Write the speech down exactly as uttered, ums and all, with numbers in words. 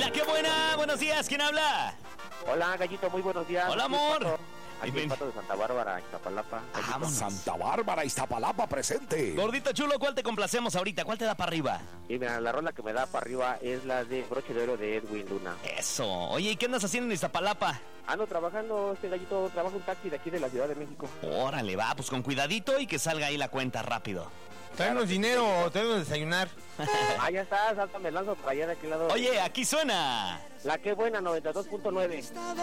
La que buena, buenos días, ¿quién habla? Hola, Gallito, muy buenos días. Hola, amor. Aquí el Pato de Santa Bárbara, Iztapalapa. Vámonos. Santa Bárbara, Iztapalapa, presente. Gordito chulo, ¿cuál te complacemos ahorita? ¿Cuál te da para arriba? Y mira, la rola que me da para arriba es la de Broche de Oro de Edwin Luna. Eso. Oye, ¿y qué andas haciendo en Iztapalapa? Ando trabajando, este Gallito, trabajo un taxi de aquí de la Ciudad de México. Órale, va, pues con cuidadito y que salga ahí la cuenta rápido. Tráenos dinero o tráenos desayunar. Ah, ya está, salta, me lanzo para allá de aquel lado. Oye, aquí suena La que buena, noventa y dos punto nueve.